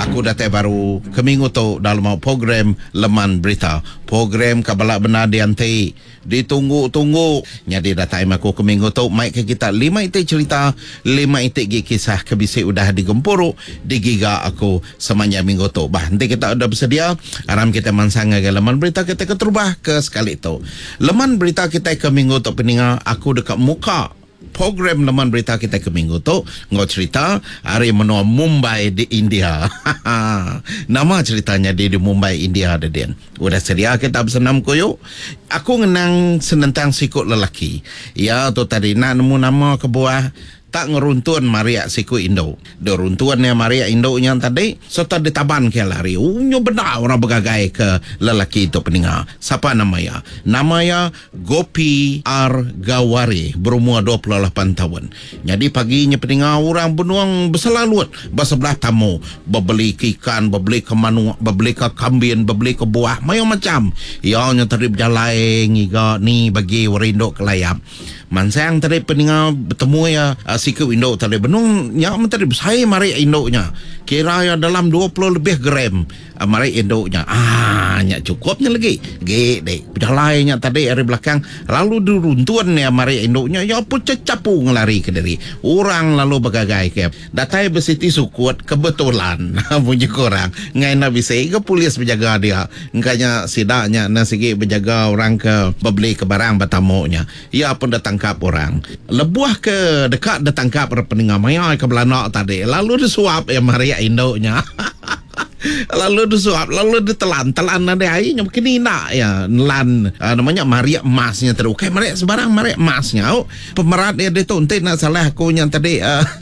Aku datai baru keminggu tu dalam program Leman Berita. Program kabalak benar diantai. Ditunggu-tunggu. Jadi datai aku keminggu tu mai ke kita 5 itik cerita, 5 itik kisah kebisik udah digempuruk digiga aku semanya minggu tu. Bah, nanti kita udah bersedia. Aram kita mansang ke Leman Berita kita keterubah ke sekali tu. Leman Berita kita ke minggu tu peninga aku dekat muka program Leman Berita kita ke minggu tu ngau cerita hari menua Mumbai di India. Nama ceritanya di Mumbai India ada dia. Udah sedia kita bersenam koyo. Aku ngenang senentang sikut lelaki. Ya tu tadi nak nemu nama ke buah tak ngeruntun Maria siku Indo. Deruntuannya Maria Indo yang tadi serta ditaban ke lari. Unyo benar orang bergagai ke lelaki itu peninga. Siapa namanya? Namanya Gopi R. Gawari, berumur 28 tahun. Jadi paginya peninga orang benuang berselalut bersebelah tamu, bebeli ke ikan, bebeli ke manu, bebeli ke kambing, bebeli ke buah, macam-macam. Yang tadi berjalan ngiga ni bagi warindo ke layap. Mansang tadi peninga bertemu ya siku Indo tadi benung yang tadi saya mari Indo-nya kira ya dalam 20 lebih gram mari Indo-nya nya cukupnya lagi gede berjalannya tadi dari belakang lalu diruntuan ya mari Indo-nya ya pun cecapu ngelari ke diri orang lalu bergagai ke datai besiti sukut kebetulan punya korang ngai na bisa ke polis berjaga dia engkanya sidaknya nasigi berjaga orang ke beli ke barang batamunya ya pun datang tangkap orang. Lebuah ke dekat ditangkap peninga maya ke belanak tadi. Lalu disuap ya Maria Indo-nya. Lalu disuap, lalu ditelan ada airnya begini nak ya nelan namanya Maria emasnya terus. Kayak Maria sebarang Maria emasnya. Oh, pemerat dia tu nanti nak salah aku yang tadi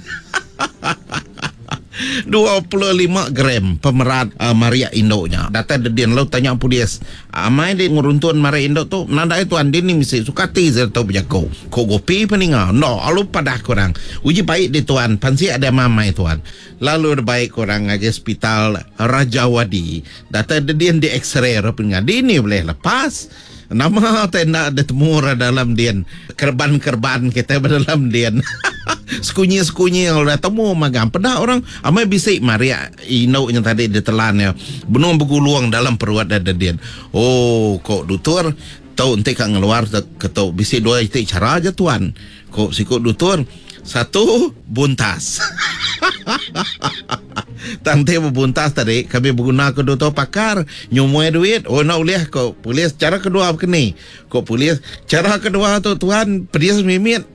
25 gram pemerat Maria Indo-nya. Data dia lalu tanya polis. Amai dia nguruntun Maria Indo tu nada itu andi ni mesti sukati atau berjago. Ko Gopi peninga. No, alu pada korang. Uji baik di tuan. Pansi ada mamai tuan. Lalu baik korang ngagi hospital Rajawadi. Data dia di X-ray peninga. Di ni boleh lepas. Nama tenda ada temura dalam dia. Kerban-kerban kita dalam dia. Sekunyi-sekunyi yang udah temu magam pada orang amai bisik Maria Indo yang tadi ditelannya benung berguluang dalam perut ada dia. Oh kok doktor tahu nanti kak ngeluar ketau bisik 2 itik cara aja tuan kok sikut doktor 1 buntas. Tante berbuntas tadi kami berguna ke doktor pakar nyumui duit nak uliah kok polis cara kedua apa ni kok polis cara kedua tu tuan pedis mimit.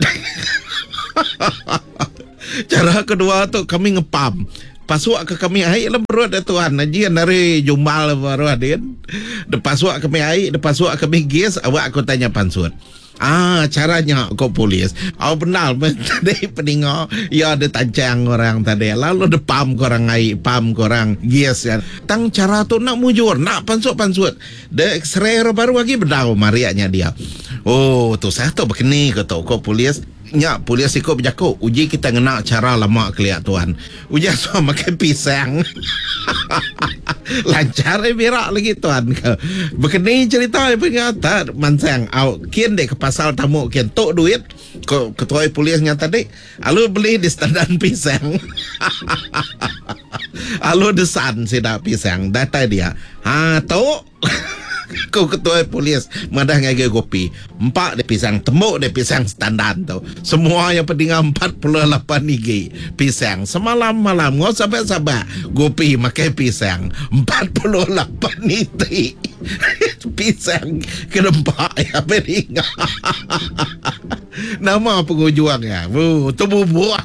Cara kedua tu kami ngepam pasuak ke kami air lah perut tuan ajian dari jumbal baru adin depasuak kami air depasuak kami gas awak aku tanya pansut caranya kau polis benar tadi peninga ya ada tancang orang tadi lalu depam korang air pam korang gas ya tang cara tu nak mujur nak pansut de X-ray baru lagi berdau marianya dia tu saya tu begini kau polis nya polis ikut berjaku uji kita ngena cara lama keliat tuan uji semua makan pisang. Lancar berak lagi tuan begini cerita tak mansang kian dek ke pasal tamu kian tok duit ketua polisnya tadi lalu beli di standan pisang. Lalu desan sidak pisang data dia tok kau ketua polis madah ngagi Gopi 4 de pisang tembuk de pisang standar tu semua yang pentingnya 48 igi pisang semalam-malam ngau sabar-sabar Gopi makai pisang 48 itik pisang kedempak ya pentingnya. Nama pengujuangnya tubuh buah.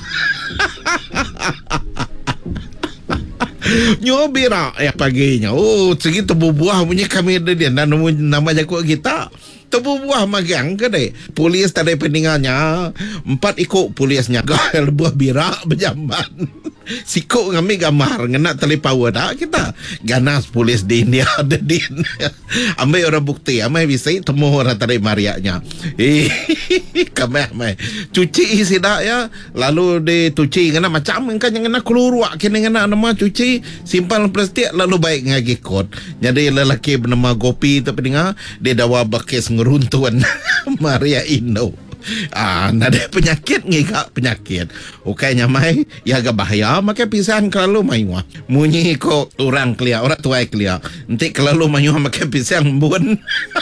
Nyobira paginya segitu buah punya kami ada dia nama jago kita tebu buah magang ke deh polis tadi peninggalnya 4 ikut polisnya gal buah birak berjamban sikuk ngami gambar ngena telipawa dah kita ganas polis di India ada din ambil orang bukti amai bisa temu orang tadi marianya kami cuci sidak ya lalu dituci ngena macam kan ngena keluar kini ngena nama cuci simpan plastik lalu baik ngagi kot jadi lelaki bernama Gopi tu peninggal dia dawa bakis ngeruntuan Maria Indo Nada penyakit ngigak penyakit. Ukainya mai ya agak bahaya maka pisan kalau mayuah. Munyi ko orang kelia, orang tua kelia. Nanti kalau mayuah maka pisang bun.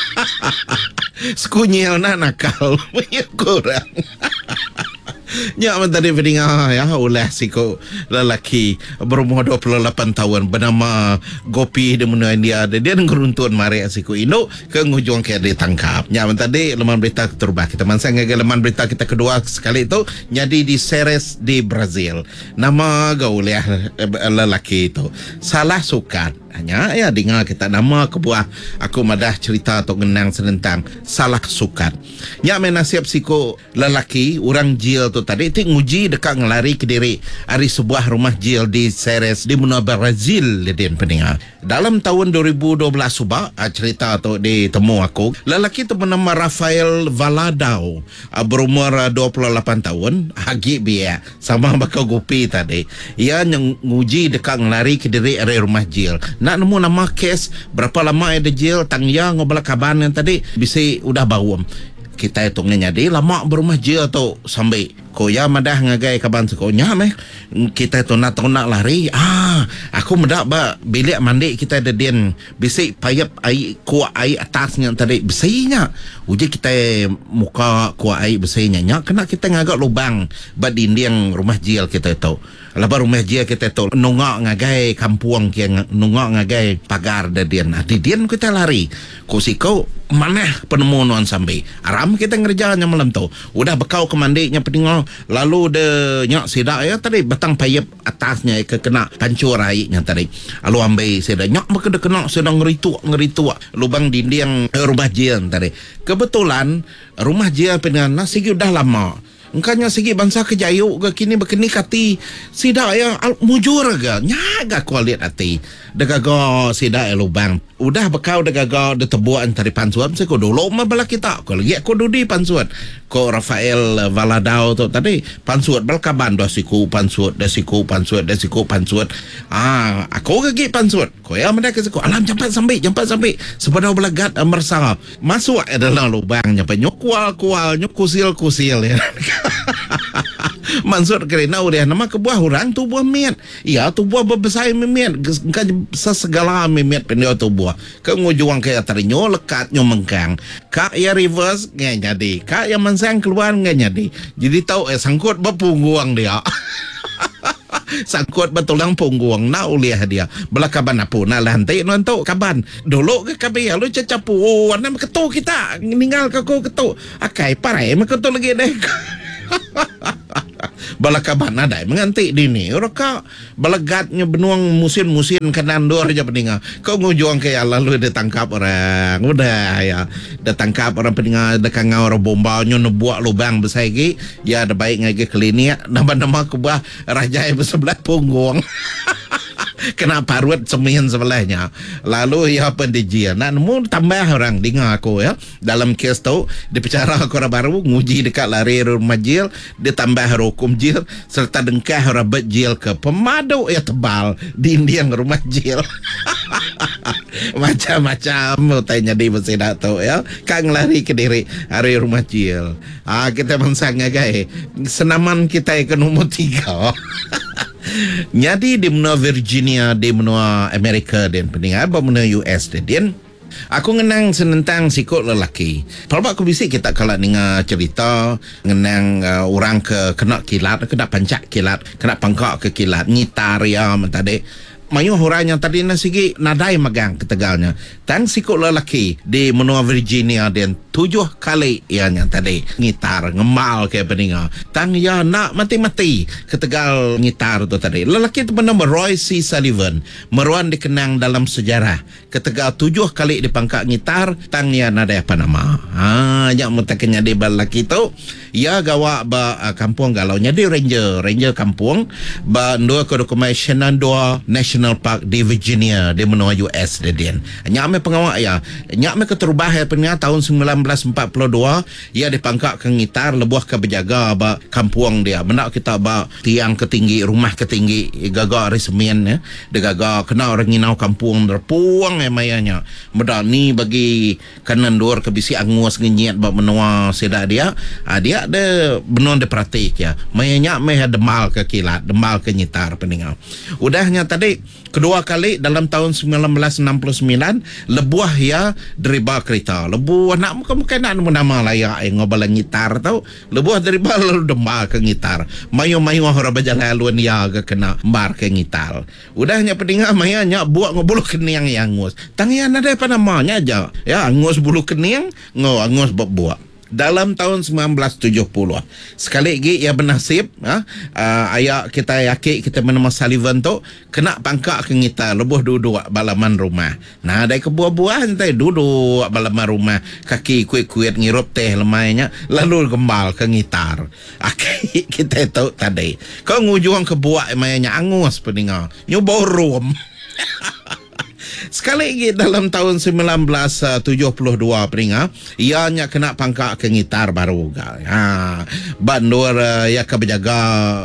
Skunyel nakal punya kurang. Nya tadi pendengar ya oleh siko lelaki berumur 28 tahun bernama Gopi di mana dia ngeruntun mari siko Indo ke ngujung ke ditangkap. Nya tadi leman berita terbah kita mansang leman berita kita kedua sekali itu jadi di Ceres di Brazil. Nama gauleh lelaki itu salah sukat. Hanya ya dengar kita nama kebuah aku madah cerita atau ngenang senentang salah sukat. Nya menasiap siko lelaki orang jil tu tadi ti nguji dekat ngelari ke diri dari sebuah rumah jil di Ceres di Munua Brazil den pendengar. Dalam tahun 2012 subak cerita tu ditemu aku lelaki tu bernama Rafael Valadao berumur 28 tahun hagi biar sama bakal Gopi tadi. Ia nguji dekat ngelari ke diri dari rumah jil. Nak nemu nama kes berapa lama ada jail tang yang ngobala kaban yang tadi bisa udah bawam kita hitungnya jadi lama berumah jail tu sampai koya madah ngagai kaban sekonya meh kita tu nak lari aku medak ba bilik mandi kita ada den bisa payap air kuah air atasnya tadi bisanya uji kita muka kuah air bisanya nya kena kita ngagak lubang ba dinding rumah jail kita tu lepas rumah dia kita tu nungak ngagai kampung yang nungak ngagai pagar dadian. Dadian kita lari. Kau mana penemu nuan sampai. Aram kita ngerjanya malam tu. Udah bekau ke mandinya peninggal. Lalu de nyak sidak ya tadi batang payap atasnya ke kena pancur airnya tadi. Lalu ambil sidak nyak maka de kena sedang ngeritu lubang dinding rumah dia tadi. Kebetulan rumah dia peninggal segi udah lama. Engkanya segi bangsa kejayu ke kini berkeni kati sida ya mujur ga nyaga kualit ati degaga sida lubang udah bekau degaga de tebuan tari pansuan se ko dolo ma bala kita ko lagi ko dudi pansuan ko Rafael Valadao tu tadi pansuan bal kaban do siku pansuan aku gagi pansuan ko ya menda ke ko alam cepat sampai sebenarnya belagat mersang masuk adalah lubang nyampe nyok kusil ya. Mansur kerana udah nama kebuah orang tu buah miat. Ya tu buah berbesar miat. Kan segala miat pendio tu buah. Ke ngujung ke terinyo lekat nyo mengkang. Kak ya reverse nggak jadi. Kak yang mensang keluar nggak jadi. Jadi tahu sangkut berpungguang dia. Sangkut betulang punggung na uliah dia belakaban apa na lantai nonto kaban dulu ke kabe lu cacapu warna ketu kita ninggal ke ketu akai parai ketu lagi deh. Balakaban ada menganti dini raka balagatnya benuang musim kanandor aja peninga kau ngujung ke lalu ditangkap orang udah ya ditangkap orang peninga dekat orang bombalnya nebuak lubang besagi ya ada baik ngage klinik nama kubah raja bersebelahan punggung. Kena parut semian sebelahnya. Lalu ya pendijian. Nak nemu tambah orang dengar aku ya. Dalam kes tu dibicara aku baru nguji dekat lari rumah jil, ditambah hukum jil serta dengkah rabat jil ke pemadu ya tebal dinding rumah jil. Macam-macam tanya di Beseda tu ya. Kang lari ke diri hari rumah jil. Kita mansang ngagai. Senaman kita ke nombor 3. Jadi di menua Virginia, di menua Amerika dan pendengar menua US dan aku ngenang senentang sikut lelaki. Kalau aku bisik kita kalau dengar cerita ngenang orang kena kilat, kena pancak kilat, kena pangkak ke kilat, ngitar ya tadi. Mayu orangnya tadi nasigi nadai magang ketegalnya. Tang sikut lelaki di menua Virginia dan 7 kali ianya tadi ngitar ngemal kayak peninga. Tang ya nak mati-mati ketegal ngitar tu tadi. Lelaki itu bernama Roy C. Sullivan. Meruan dikenang dalam sejarah. Ketegal 7 kali dipangkak ngitar tang ya nadai apa nama. Yang mutakannya di lelaki itu ya gawa ba kampung galau nya di ranger kampung ba ndua ke dokumen Shenandoah National National Park di Virginia di menua US dedian. Nya me pengawak ya. Nya me keterubah penga tahun 1942 ia dipangkak ke ngitar lebuh ke berjaga ba kampung dia. Benda kita ba tiang ketinggi rumah ketinggi gaga resmian ya. De gaga kena orang nginau kampung terpuang mayanya. Benda ni bagi kanan dor ke bisi angus ngenyet ba menua seda dia. Dia ada benon de praktik ya. Mayanya me demal ke kilat, demal ke nyitar peningau. Udahnya tadi kedua kali dalam tahun 1969 lebuah ya deriba kereta. Lebuah nak muka-muka nak nama layak ngobal ngitar tau. Lebuah deriba lalu demal ke ngitar. Mayu-mayu orang berjalan laluan ya ke kena mar ke ngitar. Udahnya peningau mayanya buat ngobulu keniang yang angus. Tangian ada apa namanya aja. Ya angus bulu keniang, angus buat. Dalam tahun 1970 sekali lagi ia bernasib ayah kita yakin kita menama Sullivan tu kena pangkak ke ngita lebuh duduk balaman rumah. Nah dari kebuah-buah nanti duduk balaman rumah kaki kuit-kuit ngirup teh lemainya lalu gembal ke ngitar. Aki kita tahu tadi kau ngujung ke buah mayanya angus peningal nyoba rum. Sekali lagi dalam tahun 1972 peringat ianya kena pangkak ke ngitar baru bandur ya keberjaga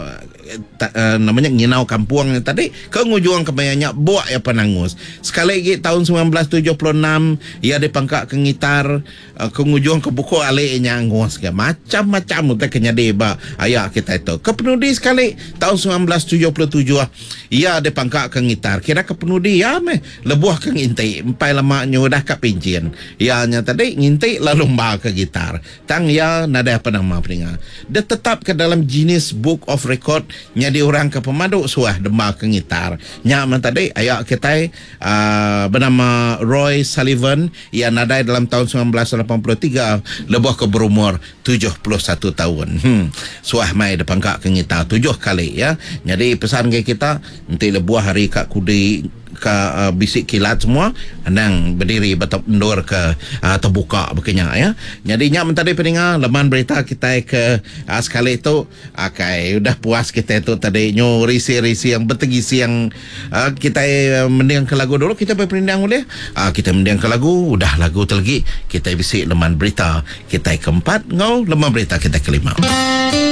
namanya nginau kampung tadi ke ngujung kebayanya buat ya penangus. Sekali lagi tahun 1976 ia dipangkak ke ngitar ke ngujung ke buku alainya angus ke macam-macam utak kenya deba ayah kita itu kepenudi sekali tahun 1977 ia dipangkak ke ngitar kira kepenudi ya lebuah ke ngintai empai lemaknya udah ke pincin ianya tadi ngintai lalu mbak ke gitar tang ya nada apa nama peringat dia tetap ke dalam Guinness Book of Record nyadi orang ke pemaduk suah demam ke gitar nyaman tadi ayah kita bernama Roy Sullivan ia nadai dalam tahun 1983 lebuh ke berumur 71 tahun suah mai dipangkak ke gitar 7 kali ya jadi pesan ke kita nanti lebuh hari kak kudi ke bisik kilat semua nang berdiri betul ndor ke terbuka begini ya jadinya mentadi peninga leman berita kita ke sekali itu akai udah puas kita itu tadi nyo risi-risi yang betegisi yang kita mendiang ke lagu dulu kita berpindang boleh kita mendiang ke lagu udah lagu terlagi kita bisik leman berita kita keempat ngau leman berita kita kelima.